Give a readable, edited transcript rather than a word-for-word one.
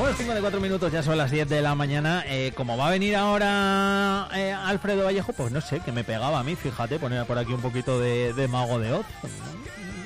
Bueno, 54 ya son las 10 de la mañana. Como va a venir ahora Alfredo Vallejo, pues no sé, que me pegaba a mí, fíjate, poner por aquí un poquito de Mago de Oz.